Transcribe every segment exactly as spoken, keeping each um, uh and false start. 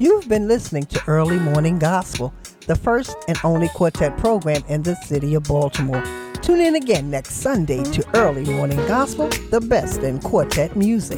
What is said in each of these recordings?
You've been listening to Early Morning Gospel, the first and only quartet program in the city of Baltimore. Tune in again next Sunday to Early Morning Gospel, the best in quartet music.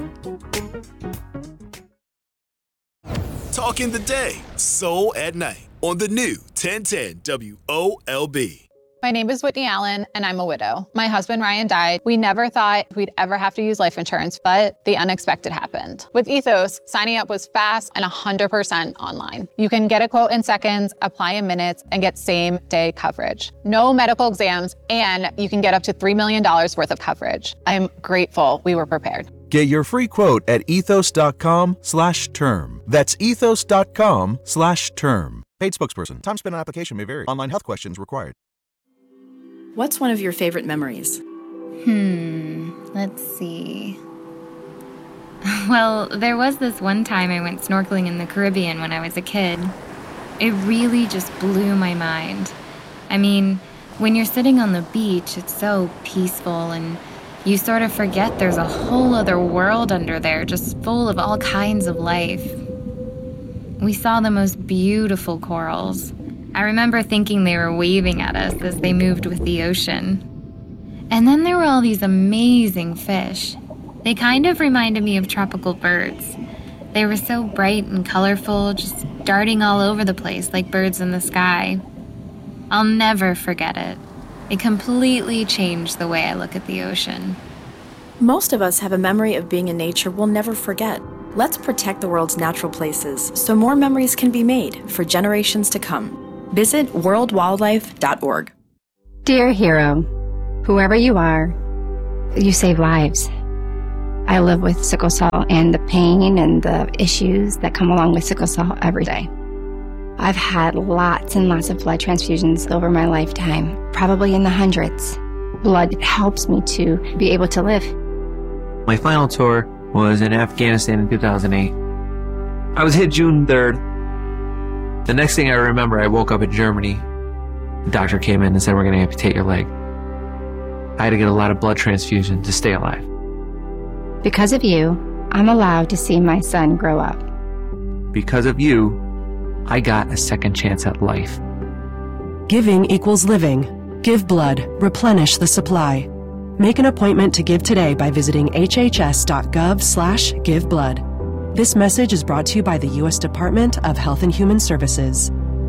Talking the day, soul at night, on the new ten ten W O L B. My name is Whitney Allen, and I'm a widow. My husband, Ryan, died. We never thought we'd ever have to use life insurance, but the unexpected happened. With Ethos, signing up was fast and one hundred percent online. You can get a quote in seconds, apply in minutes, and get same-day coverage. No medical exams, and you can get up to three million dollars worth of coverage. I'm grateful we were prepared. Get your free quote at ethos.com slash term. That's ethos.com slash term. Paid spokesperson. Time spent on application may vary. Online health questions required. What's one of your favorite memories? Hmm, let's see. Well, there was this one time I went snorkeling in the Caribbean when I was a kid. It really just blew my mind. I mean, when you're sitting on the beach, it's so peaceful and you sort of forget there's a whole other world under there just full of all kinds of life. We saw the most beautiful corals. I remember thinking they were waving at us as they moved with the ocean. And then there were all these amazing fish. They kind of reminded me of tropical birds. They were so bright and colorful, just darting all over the place like birds in the sky. I'll never forget it. It completely changed the way I look at the ocean. Most of us have a memory of being in nature we'll never forget. Let's protect the world's natural places so more memories can be made for generations to come. Visit world wildlife dot org. Dear hero, whoever you are, you save lives. I live with sickle cell and the pain and the issues that come along with sickle cell every day. I've had lots and lots of blood transfusions over my lifetime, probably in the hundreds. Blood helps me to be able to live. My final tour was in Afghanistan in two thousand eight. I was hit June third. The next thing I remember, I woke up in Germany. The doctor came in and said, we're going to amputate your leg. I had to get a lot of blood transfusion to stay alive. Because of you, I'm allowed to see my son grow up. Because of you, I got a second chance at life. Giving equals living. Give blood. Replenish the supply. Make an appointment to give today by visiting hhs.gov slash give blood. This message is brought to you by the U S Department of Health and Human Services.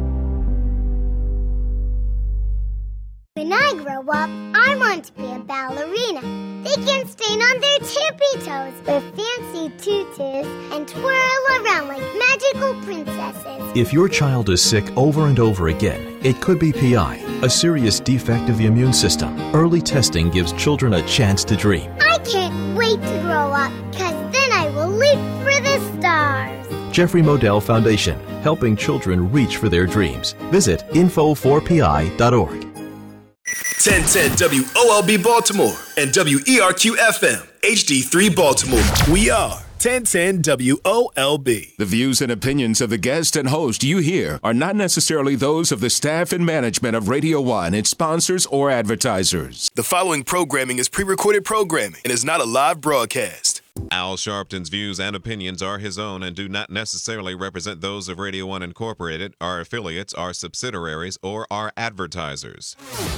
When I grow up, I want to be a ballerina. They can stand on their tippy toes with fancy tutus and twirl around like magical princesses. If your child is sick over and over again, it could be P I, a serious defect of the immune system. Early testing gives children a chance to dream. I can't wait to grow up, because then I will leap for the stars. Jeffrey Modell Foundation, helping children reach for their dreams. Visit info four p i dot org. ten ten W O L B Baltimore and W E R Q F M H D three Baltimore. We are ten ten W O L B. The views and opinions of the guest and host you hear are not necessarily those of the staff and management of Radio One, its sponsors, or advertisers. The following programming is pre-recorded programming and is not a live broadcast. Al Sharpton's views and opinions are his own and do not necessarily represent those of Radio One Incorporated, our affiliates, our subsidiaries, or our advertisers.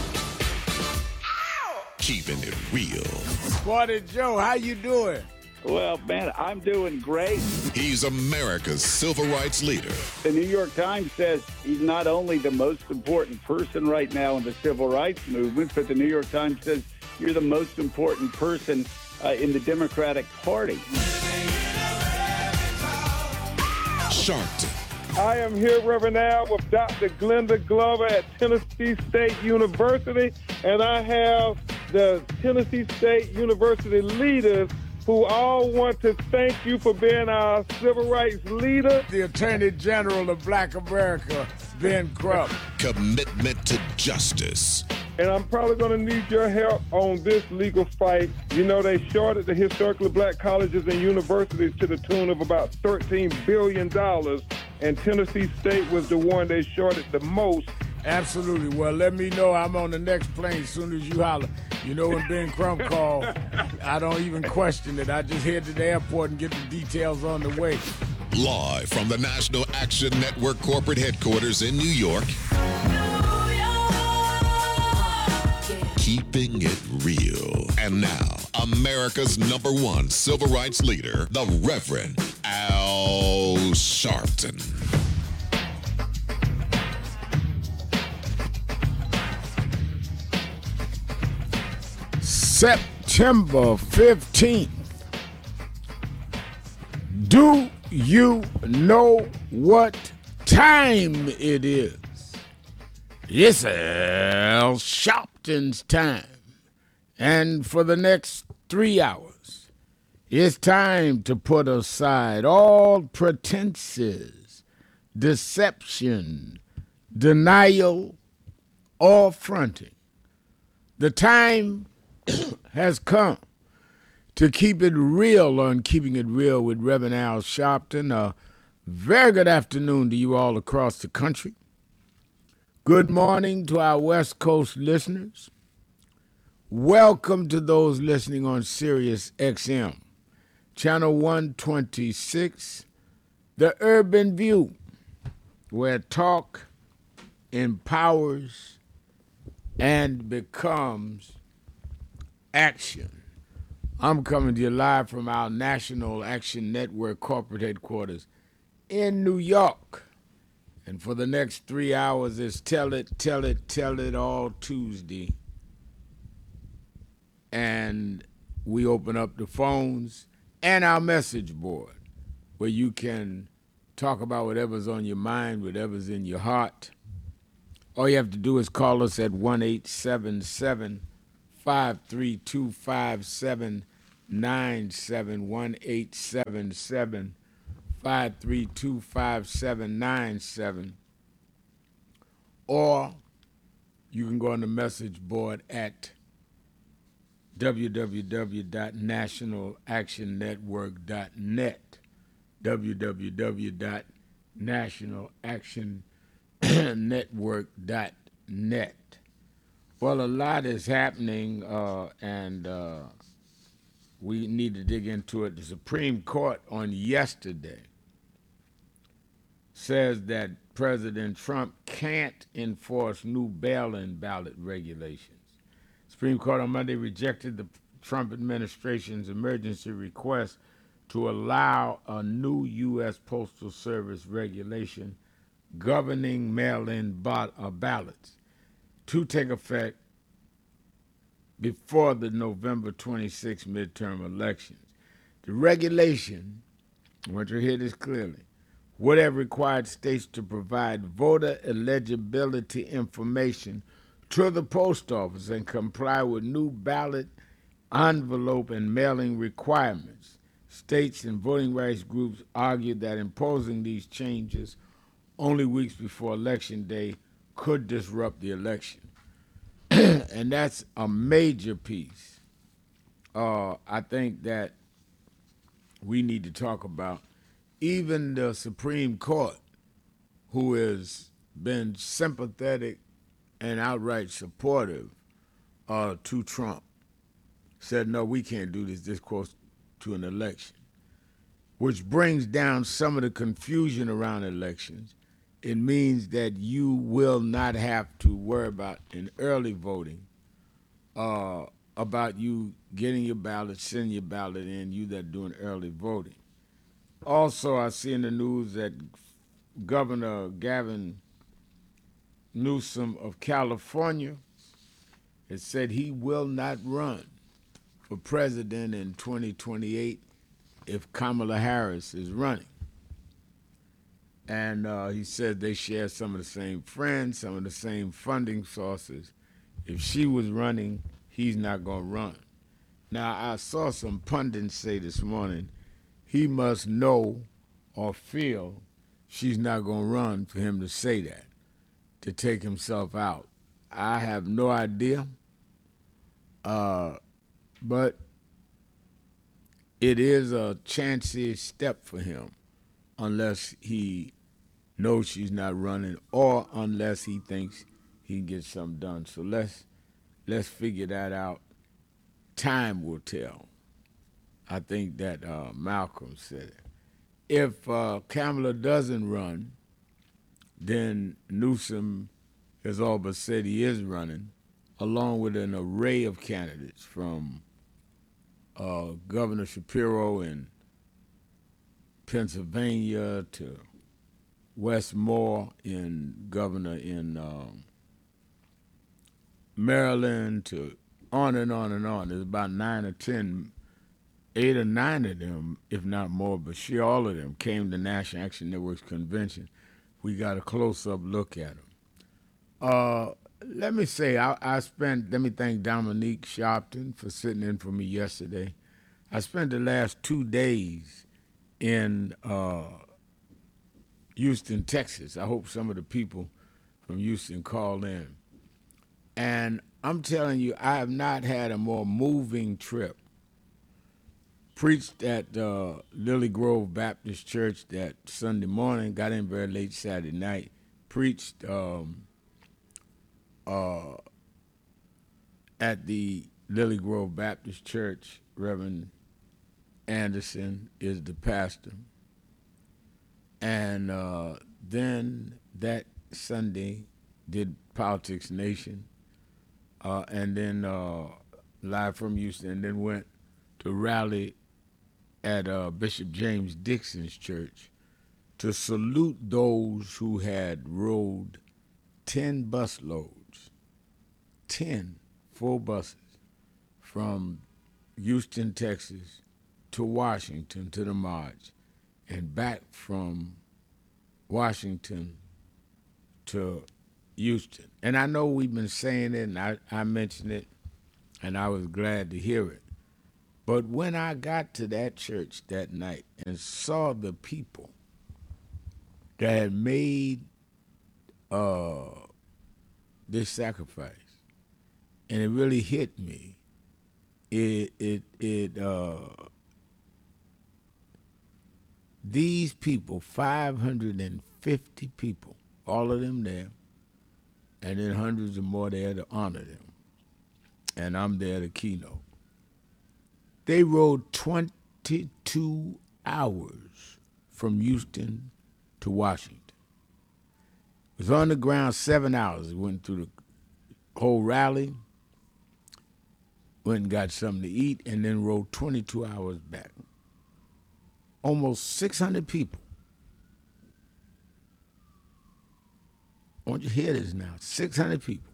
Keeping it real. Squatty Joe, how you doing? Well, man, I'm doing great. He's America's civil rights leader. The New York Times says he's not only the most important person right now in the civil rights movement, but the New York Times says you're the most important person uh, in the Democratic Party. Sharpton. I am here, Reverend Al, with Doctor Glenda Glover at Tennessee State University, and I have the Tennessee State University leaders who all want to thank you for being our civil rights leader. The Attorney General of Black America, Ben Crump. Commitment to justice. And I'm probably going to need your help on this legal fight. You know, they shorted the historically black colleges and universities to the tune of about thirteen billion dollars, and Tennessee State was the one they shorted the most. Absolutely. Well, let me know. I'm on the next plane as soon as you holler. You know, when Ben Crump called, I don't even question it. I just head to the airport and get the details on the way. Live from the National Action Network corporate headquarters in New York. Keeping it real. And now, America's number one civil rights leader, the Reverend Al Sharpton. September fifteenth. Do you know what time it is? It's Al Sharpton's time. And for the next three hours, it's time to put aside all pretenses, deception, denial, or fronting. The time has come to keep it real on Keeping It Real with Reverend Al Sharpton. A very good afternoon to you all across the country. Good morning to our West Coast listeners. Welcome to those listening on Sirius X M, Channel one twenty-six, The Urban View, where talk empowers and becomes action. I'm coming to you live from our National Action Network corporate headquarters in New York. And for the next three hours, it's Tell It, Tell It, Tell It All Tuesday. And we open up the phones and our message board where you can talk about whatever's on your mind, whatever's in your heart. All you have to do is call us at one eight seven seven, five three two, five seven nine seven, one eight seven seven, five three two, five seven nine seven. Or you can go on the message board at w w w dot national action network dot net, w w w dot national action network dot net. Well, a lot is happening, uh, and uh, we need to dig into it. The Supreme Court on yesterday says that President Trump can't enforce new bail-in ballot regulations. Supreme Court on Monday rejected the Trump administration's emergency request to allow a new U S Postal Service regulation governing mail-in ballots to take effect before the November twenty-sixth midterm elections. The regulation, I want you to hear this clearly, would have required states to provide voter eligibility information to the post office and comply with new ballot envelope and mailing requirements. States and voting rights groups argued that imposing these changes only weeks before Election Day could disrupt the election. And that's a major piece. Uh, I think that we need to talk about. Even the Supreme Court, who has been sympathetic and outright supportive uh, to Trump, said, no, we can't do this this close to an election, which brings down some of the confusion around elections. It means that you will not have to worry about in early voting uh, about you getting your ballot, sending your ballot in, you that are doing early voting. Also, I see in the news that Governor Gavin Newsom of California has said he will not run for president in twenty twenty-eight if Kamala Harris is running. And uh, he said they share some of the same friends, some of the same funding sources. If she was running, he's not going to run. Now, I saw some pundits say this morning, he must know or feel she's not going to run for him to say that, to take himself out. I have no idea, uh, but it is a chancy step for him unless he knows she's not running or unless he thinks he can get something done. So let's, let's figure that out. Time will tell. I think that uh, Malcolm said it. if uh, Kamala doesn't run, then Newsom has all but said he is running, along with an array of candidates from uh, Governor Shapiro in Pennsylvania to Wes Moore in governor in um, Maryland to on and on and on. There's about nine or ten, eight or nine of them, if not more, but she, all of them came to National Action Network's convention. We got a close-up look at them. Uh, let me say, I, I spent, let me thank Dominique Sharpton for sitting in for me yesterday. I spent the last two days in uh, Houston, Texas. I hope some of the people from Houston called in. And I'm telling you, I have not had a more moving trip. Preached at uh, Lily Grove Baptist Church that Sunday morning, got in very late Saturday night, preached um, uh, at the Lily Grove Baptist Church. Reverend Anderson is the pastor. And uh, then that Sunday did Politics Nation, uh, and then uh, live from Houston, and then went to rally at uh, Bishop James Dixon's church to salute those who had rode ten bus loads, ten full buses from Houston, Texas to Washington to the march, and back from Washington to Houston. And I know we've been saying it, and I, I mentioned it, and I was glad to hear it. But when I got to that church that night and saw the people that had made uh, this sacrifice, and it really hit me, it, it, it, uh, these people, five hundred fifty people, all of them there, and then hundreds of more there to honor them. And I'm there to keynote. They rode twenty-two hours from Houston to Washington. It was on the ground seven hours. It went through the whole rally, went and got something to eat, and then rode twenty-two hours back. Almost six hundred people. I want you to hear this now. six hundred people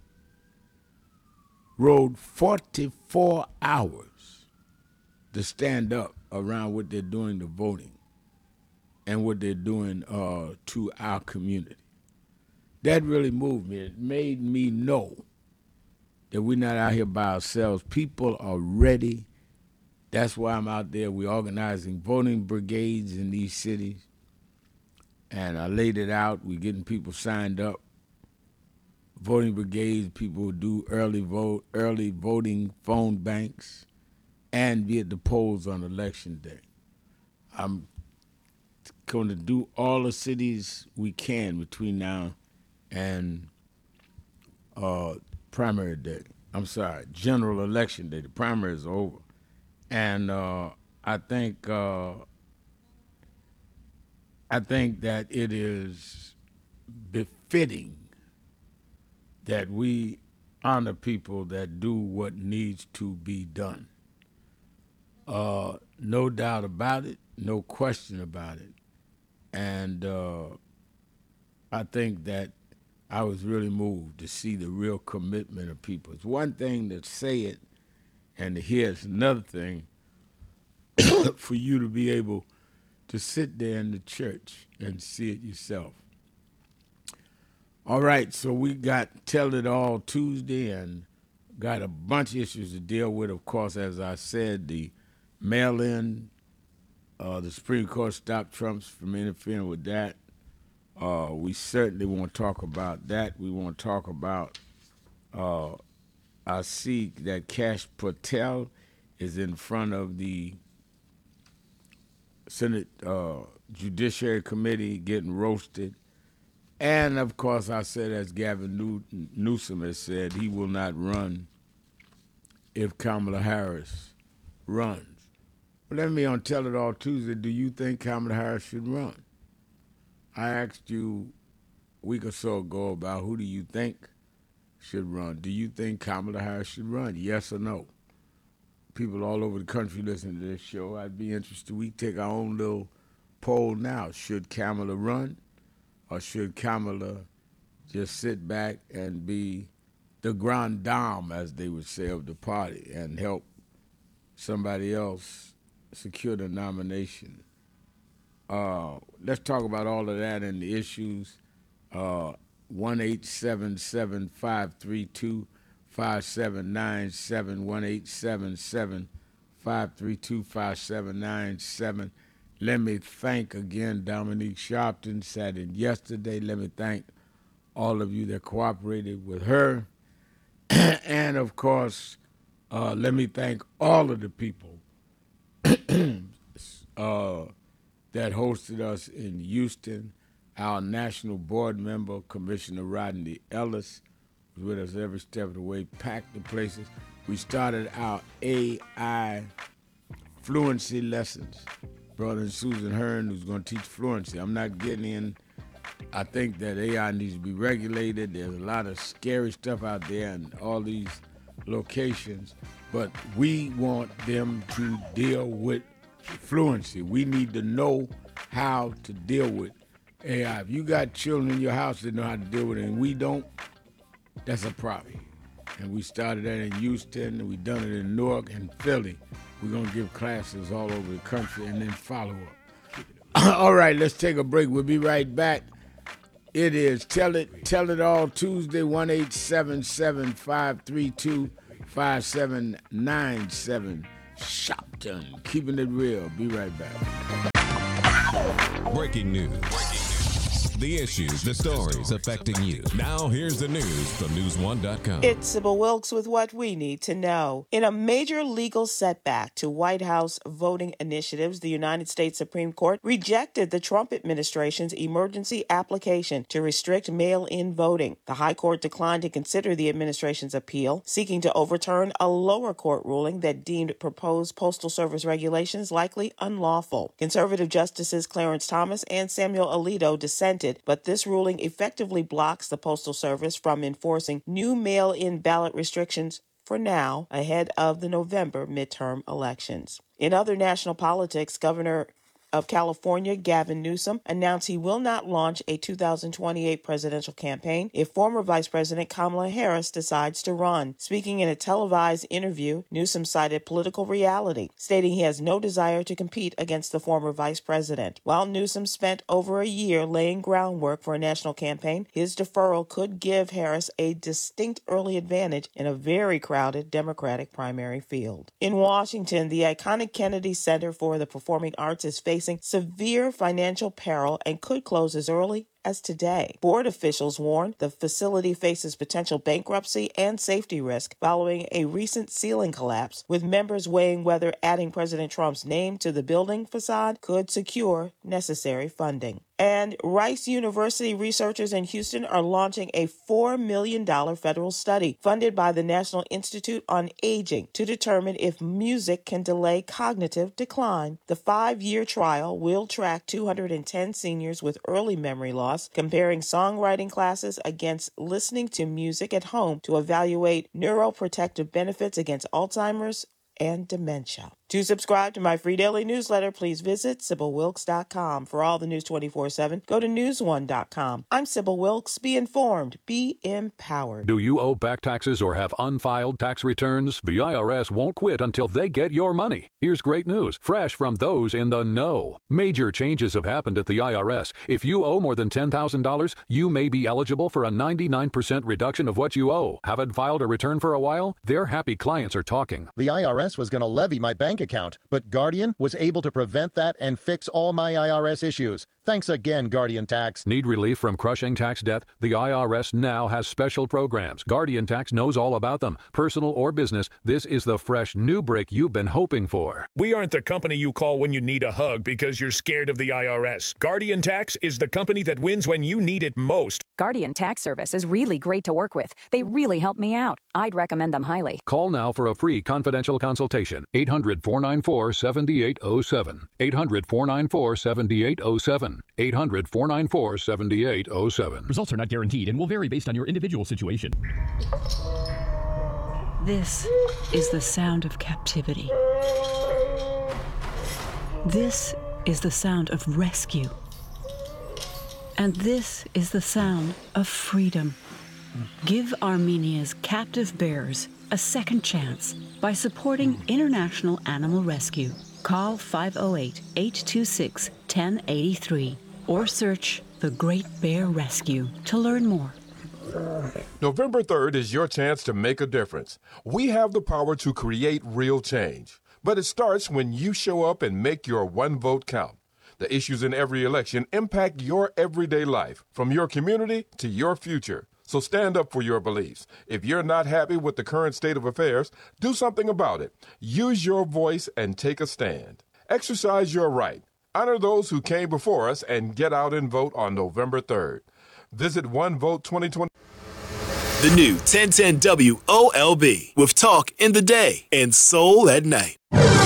rode forty-four hours to stand up around what they're doing to voting and what they're doing uh, to our community. That really moved me. It made me know that we're not out here by ourselves. People are ready. That's why I'm out there. We're organizing voting brigades in these cities. And I laid it out. We're getting people signed up. Voting brigades, people who do early vote, early voting phone banks, and be at the polls on election day. I'm going to do all the cities we can between now and uh, primary day. I'm sorry, general election day. The primary is over. And uh, I think uh, I think that it is befitting that we honor people that do what needs to be done. Uh, no doubt about it, no question about it. And uh, I think that I was really moved to see the real commitment of people. It's one thing to say it and to hear it. It's another thing for you to be able to sit there in the church and see it yourself. All right, so we got Tell It All Tuesday and got a bunch of issues to deal with. Of course, as I said, the mail-in, uh, the Supreme Court stopped Trump from interfering with that. Uh, we certainly want to talk about that. We want to talk about, uh, I see that Kash Patel is in front of the Senate uh, Judiciary Committee getting roasted. And, of course, I said, as Gavin New- Newsom has said, he will not run if Kamala Harris runs. Let me on Tell It All Tuesday, do you think Kamala Harris should run? I asked you a week or so ago about who do you think should run. Do you think Kamala Harris should run? Yes or no? People all over the country listen to this show. I'd be interested. We take our own little poll now. Should Kamala run, or should Kamala just sit back and be the grande dame, as they would say, of the party and help somebody else secure the nomination? Uh, let's talk about all of that and the issues. Uh, one eight seven seven, five three two, five seven nine seven, one eight seven seven, five three two, five seven nine seven. Let me thank again Dominique Sharpton, sat in yesterday. Let me thank all of you that cooperated with her. And, of course, uh, let me thank all of the people uh, that hosted us in Houston. Our national board member, Commissioner Rodney Ellis, was with us every step of the way, packed the places. We started our A I fluency lessons. Brought in Susan Hearn, who's going to teach fluency. I'm not getting in. I think that A I needs to be regulated. There's a lot of scary stuff out there in all these locations, but we want them to deal with fluency. We need to know how to deal with A I. If you got children in your house that know how to deal with it and we don't, that's a problem. And we started that in Houston, and we done it in Newark and Philly. We're going to give classes all over the country and then follow up. All right, let's take a break. We'll be right back. It is Tell It, Tell It All Tuesday, one eight seven seven, five three two, five seven nine seven. Shopton, keeping it real. Be right back. Breaking news. The issues, the stories affecting you. Now here's the news from news one dot com. It's Sybil Wilkes with what we need to know. In a major legal setback to White House voting initiatives, the United States Supreme Court rejected the Trump administration's emergency application to restrict mail-in voting. The High Court declined to consider the administration's appeal, seeking to overturn a lower court ruling that deemed proposed Postal Service regulations likely unlawful. Conservative Justices Clarence Thomas and Samuel Alito dissented, but this ruling effectively blocks the Postal Service from enforcing new mail-in ballot restrictions for now, ahead of the November midterm elections. In other national politics, Governor of California, Gavin Newsom, announced he will not launch a two thousand twenty-eight presidential campaign if former Vice President Kamala Harris decides to run. Speaking in a televised interview, Newsom cited political reality, stating he has no desire to compete against the former vice president. While Newsom spent over a year laying groundwork for a national campaign, his deferral could give Harris a distinct early advantage in a very crowded Democratic primary field. In Washington, the iconic Kennedy Center for the Performing Arts is facing severe financial peril and could close as early as today. Board officials warned the facility faces potential bankruptcy and safety risk following a recent ceiling collapse, with members weighing whether adding President Trump's name to the building facade could secure necessary funding. And Rice University researchers in Houston are launching a four million dollars federal study funded by the National Institute on Aging to determine if music can delay cognitive decline. The five-year trial will track two hundred ten seniors with early memory loss, comparing songwriting classes against listening to music at home to evaluate neuroprotective benefits against Alzheimer's and dementia. To subscribe to my free daily newsletter, please visit Sybil Wilkes dot com. For all the news twenty-four seven, go to news one dot com. I'm Sybil Wilkes. Be informed. Be empowered. Do you owe back taxes or have unfiled tax returns? The I R S won't quit until they get your money. Here's great news, fresh from those in the know. Major changes have happened at the I R S. If you owe more than ten thousand dollars, you may be eligible for a ninety-nine percent reduction of what you owe. Haven't filed a return for a while? Their happy clients are talking. The I R S was going to levy my bank account, but Guardian was able to prevent that and fix all my I R S issues. Thanks again, Guardian Tax. Need relief from crushing tax debt? The I R S now has special programs. Guardian Tax knows all about them. Personal or business, this is the fresh new break you've been hoping for. We aren't the company you call when you need a hug because you're scared of the I R S. Guardian Tax is the company that wins when you need it most. Guardian Tax Service is really great to work with. They really help me out. I'd recommend them highly. Call now for a free confidential consultation. consultation. eight hundred, four nine four, seven eight zero seven. eight hundred, four nine four, seven eight zero seven. eight hundred, four nine four, seven eight zero seven. Results are not guaranteed and will vary based on your individual situation. This is the sound of captivity. This is the sound of rescue. And this is the sound of freedom. Give Armenia's captive bears a second chance by supporting International Animal Rescue. Call five oh eight, eight two six, one oh eight three or search The Great Bear Rescue to learn more. November third is your chance to make a difference. We have the power to create real change, but it starts when you show up and make your one vote count. The issues in every election impact your everyday life, from your community to your future. So stand up for your beliefs. If you're not happy with the current state of affairs, do something about it. Use your voice and take a stand. Exercise your right. Honor those who came before us and get out and vote on November third. Visit one vote twenty twenty. The new ten ten W O L B with talk in the day and soul at night.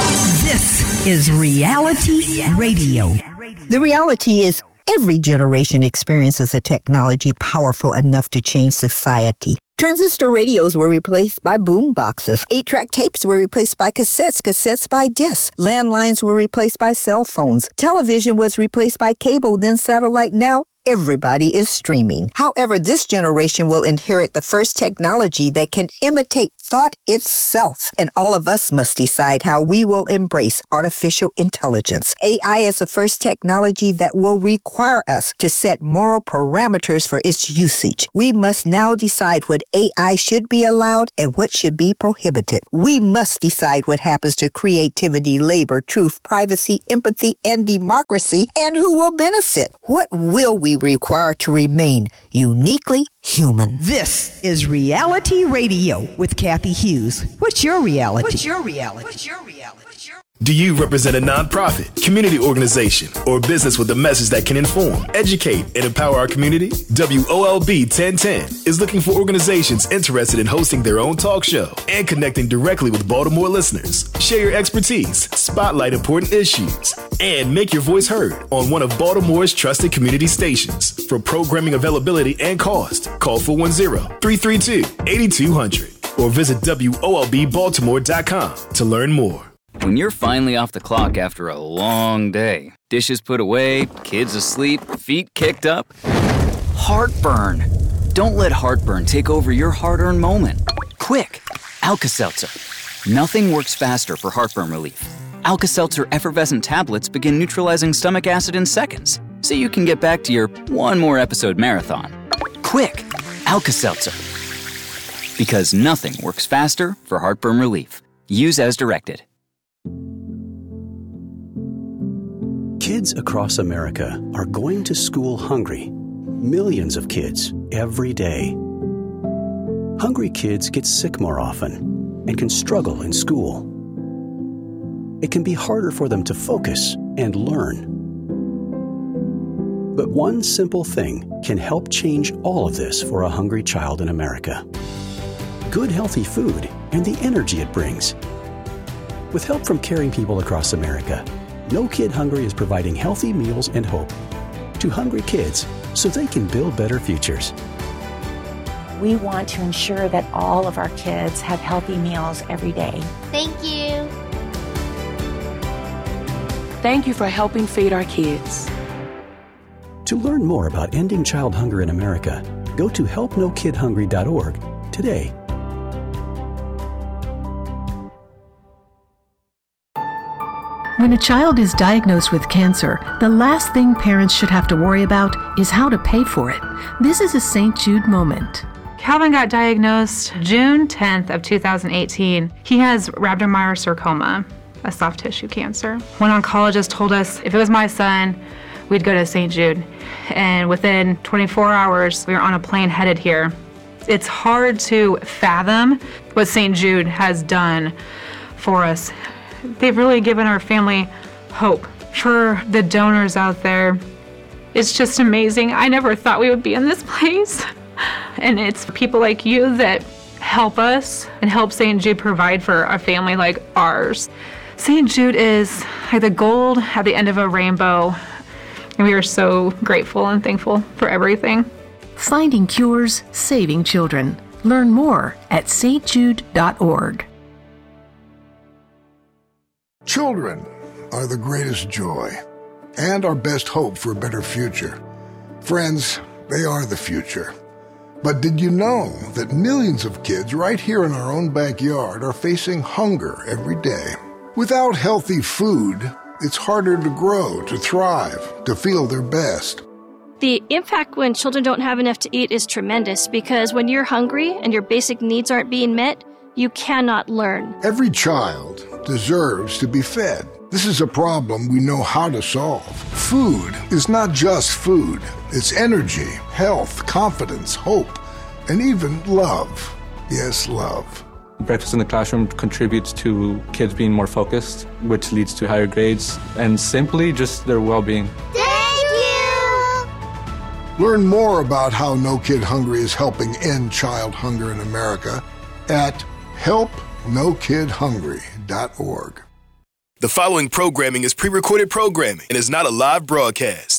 This is reality radio. The reality is every generation experiences a technology powerful enough to change society. Transistor radios were replaced by boom boxes. Eight-track tapes were replaced by cassettes, cassettes by discs. Landlines were replaced by cell phones. Television was replaced by cable, then satellite. Now everybody is streaming. However, this generation will inherit the first technology that can imitate thought itself. And all of us must decide how we will embrace artificial intelligence. A I is the first technology that will require us to set moral parameters for its usage. We must now decide what A I should be allowed and what should be prohibited. We must decide what happens to creativity, labor, truth, privacy, empathy, and democracy, and who will benefit. What will we require to remain uniquely human? This is Reality Radio with Kathy Hughes. What's your reality? What's your reality? What's your reality? Do you represent a nonprofit, community organization, or business with a message that can inform, educate, and empower our community? W O L B ten ten is looking for organizations interested in hosting their own talk show and connecting directly with Baltimore listeners. Share your expertise, spotlight important issues, and make your voice heard on one of Baltimore's trusted community stations. For programming availability and cost, call four one zero, three three two, eight two zero zero or visit W O L B Baltimore dot com to learn more. When you're finally off the clock after a long day, dishes put away, kids asleep, feet kicked up, heartburn. Don't let heartburn take over your hard-earned moment. Quick, Alka-Seltzer. Nothing works faster for heartburn relief. Alka-Seltzer effervescent tablets begin neutralizing stomach acid in seconds, so you can get back to your one more episode marathon. Quick, Alka-Seltzer. Because nothing works faster for heartburn relief. Use as directed. Kids across America are going to school hungry. Millions of kids every day. Hungry kids get sick more often and can struggle in school. It can be harder for them to focus and learn. But one simple thing can help change all of this for a hungry child in America. Good, healthy food and the energy it brings. With help from caring people across America, No Kid Hungry is providing healthy meals and hope to hungry kids so they can build better futures. We want to ensure that all of our kids have healthy meals every day. Thank you. Thank you for helping feed our kids. To learn more about ending child hunger in America, go to help no kid hungry dot org today. When a child is diagnosed with cancer, the last thing parents should have to worry about is how to pay for it. This is a Saint Jude moment. Calvin got diagnosed June tenth of two thousand eighteen. He has rhabdomyosarcoma, a soft tissue cancer. One oncologist told us if it was my son, we'd go to Saint Jude. And within twenty-four hours, we were on a plane headed here. It's hard to fathom what Saint Jude has done for us. They've really given our family hope. For the donors out there, it's just amazing. I never thought we would be in this place. And it's people like you that help us and help Saint Jude provide for a family like ours. Saint Jude is like the gold at the end of a rainbow, and we are so grateful and thankful for everything. Finding cures, saving children. Learn more at s t jude dot org. Children are the greatest joy and our best hope for a better future. Friends, they are the future. But did you know that millions of kids right here in our own backyard are facing hunger every day? Without healthy food, it's harder to grow, to thrive, to feel their best. The impact when children don't have enough to eat is tremendous because when you're hungry and your basic needs aren't being met, you cannot learn. Every child deserves to be fed. This is a problem we know how to solve. Food is not just food. It's energy, health, confidence, hope, and even love. Yes, love. Breakfast in the classroom contributes to kids being more focused, which leads to higher grades, and simply just their well-being. Thank you! Learn more about how No Kid Hungry is helping end child hunger in America at help no kid hungry dot org. The following programming is pre-recorded programming and is not a live broadcast.